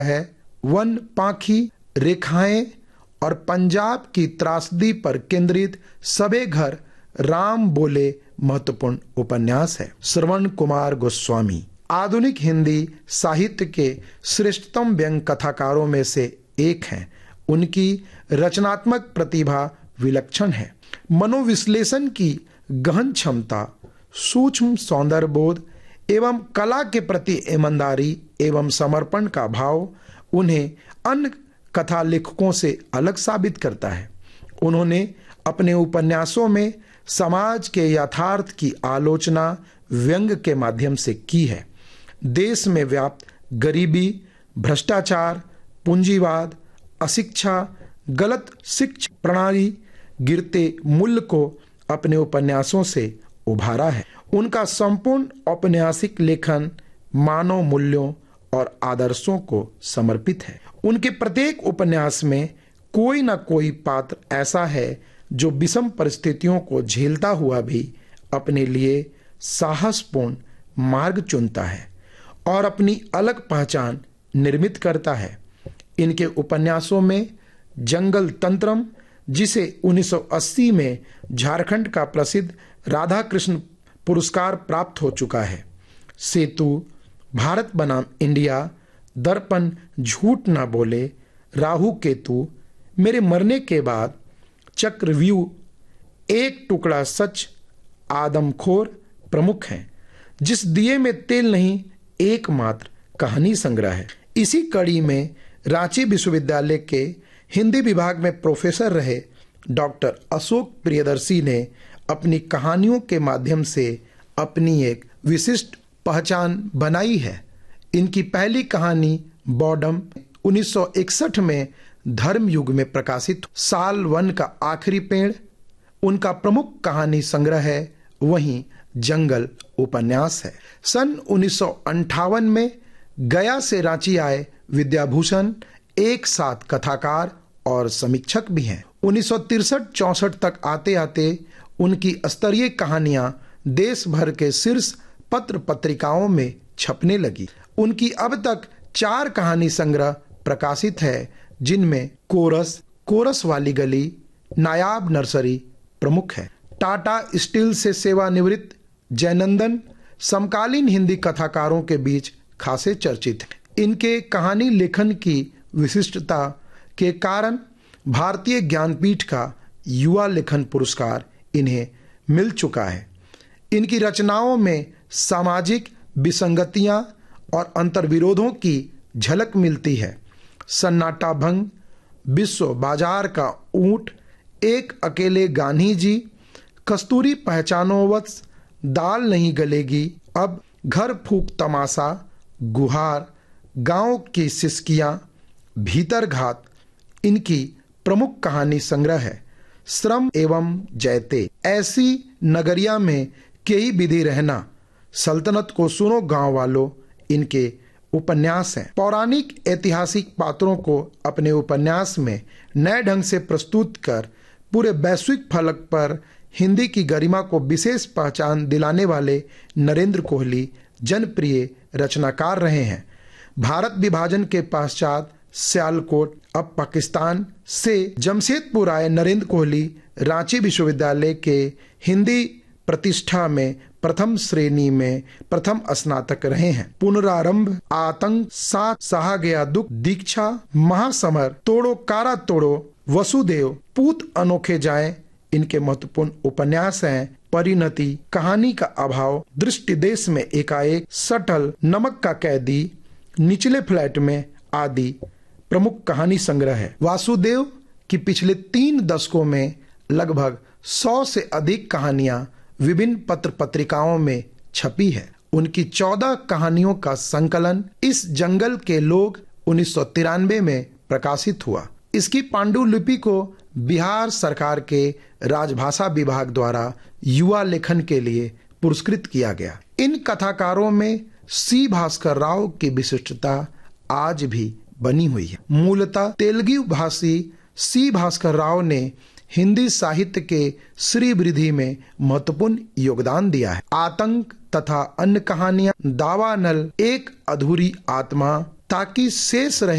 है वन पाखी रेखाएं और पंजाब की त्रासदी पर केंद्रित सबे घर राम बोले महत्वपूर्ण उपन्यास है। श्रवण कुमार गोस्वामी आधुनिक हिंदी साहित्य के श्रेष्ठतम व्यंग कथाकारों में से एक हैं। उनकी रचनात्मक प्रतिभा विलक्षण है। मनोविश्लेषण की गहन क्षमता, सूक्ष्म सौंदर्य बोध एवं कला के प्रति ईमानदारी एवं समर्पण का भाव उन्हें अन्य कथा लेखकों से अलग साबित करता है। उन्होंने अपने उपन्यासों में समाज के यथार्थ की आलोचना व्यंग के माध्यम से की है। देश में व्याप्त गरीबी, भ्रष्टाचार, पूंजीवाद, अशिक्षा, गलत शिक्षा प्रणाली, गिरते मूल्य को अपने उपन्यासों से उभारा है। उनका संपूर्ण औपन्यासिक लेखन मानव मूल्यों और आदर्शों को समर्पित है। उनके प्रत्येक उपन्यास में कोई न कोई पात्र ऐसा है जो विषम परिस्थितियों को झेलता हुआ भी अपने लिए साहसपूर्ण मार्ग चुनता है और अपनी अलग पहचान निर्मित करता है। इनके उपन्यासों में जंगल तंत्रम, जिसे 1980 में झारखंड का प्रसिद्ध राधा कृष्ण पुरस्कार प्राप्त हो चुका है, सेतु, भारत बनाम इंडिया, दर्पण, झूठ ना बोले, राहु केतु, मेरे मरने के बाद, चक्रव्यूह, एक टुकड़ा सच, आदमखोर प्रमुख हैं। जिस दिए में तेल नहीं एकमात्र कहानी संग्रह है। इसी कड़ी में रांची विश्वविद्यालय के हिंदी विभाग में प्रोफेसर रहे डॉक्टर अशोक प्रियदर्शी ने अपनी कहानियों के माध्यम से अपनी एक विशिष्ट पहचान बनाई है। इनकी पहली कहानी बॉडम 1961 में धर्मयुग में प्रकाशित। साल 1 का आखिरी पेड़ उनका प्रमुख कहानी संग्रह है, वहीं जंगल उपन्यास है। सन 1958 में गया से रांची आए विद्याभूषण एक साथ कथाकार और समीक्षक भी हैं। 1963-64 तक आते आते उनकी स्तरीय कहानियां देश भर के शीर्ष पत्र पत्रिकाओं में छपने लगी। उनकी अब तक 4 कहानी संग्रह प्रकाशित है, जिनमें कोरस वाली गली, नायाब नर्सरी प्रमुख है। टाटा स्टील से सेवानिवृत्त जयनंदन समकालीन हिंदी कथाकारों के बीच खासे चर्चित हैं। इनके कहानी लेखन की विशिष्टता के कारण भारतीय ज्ञानपीठ का युवा लेखन पुरस्कार इन्हें मिल चुका है। इनकी रचनाओं में सामाजिक विसंगतियां और अंतर्विरोधों की झलक मिलती है। सन्नाटा भंग, विश्व बाजार का ऊंट, एक अकेले गांधी जी, कस्तूरी पहचानोवत्स, दाल नहीं गलेगी, अब घर फूक तमाशा, गुहार, गांव की सिसकियां, भीतर घात इनकी प्रमुख कहानी संग्रह है। श्रम एवं जयते, ऐसी नगरिया में कई विधि रहना, सल्तनत को सुनो गांव वालों इनके उपन्यास हैं। पौराणिक ऐतिहासिक पात्रों को अपने उपन्यास में नए ढंग से प्रस्तुत कर पूरे वैश्विक फलक पर हिंदी की गरिमा को विशेष पहचान दिलाने वाले नरेंद्र कोहली जनप्रिय रचनाकार रहे हैं। भारत विभाजन के पश्चात सियालकोट, अब पाकिस्तान से जमशेदपुर आए नरेंद्र कोहली रांची विश्वविद्यालय के हिंदी प्रतिष्ठा में प्रथम श्रेणी में प्रथम स्नातक रहे हैं। पुनरारंभ, आतंक, साथ सहा गया दुख, दीक्षा, महासमर, तोड़ो कारा तोड़ो, वसुदेव, पूत अनोखे जाए इनके महत्वपूर्ण उपन्यास हैं। परिणति, कहानी का अभाव, दृष्टि देश में एकाएक, सटल, नमक का कैदी, निचले फ्लैट में आदि प्रमुख कहानी संग्रह है। वासुदेव की पिछले 3 दशकों में लगभग 100 से अधिक कहानियां विभिन्न पत्र पत्रिकाओं में छपी है। उनकी 14 कहानियों का संकलन इस जंगल के लोग 1993 में प्रकाशित हुआ। इसकी पांडुलिपि को बिहार सरकार के राजभाषा विभाग द्वारा युवा लेखन के लिए पुरस्कृत किया गया। इन कथाकारों में सी भास्कर राव की विशिष्टता आज भी बनी हुई है। मूलतः तेलुगु भाषी सी भास्कर राव ने हिंदी साहित्य के श्री वृद्धि में महत्वपूर्ण योगदान दिया है। आतंक तथा अन्य कहानियां, दावानल, एक अधूरी आत्मा ताकि शेष रहे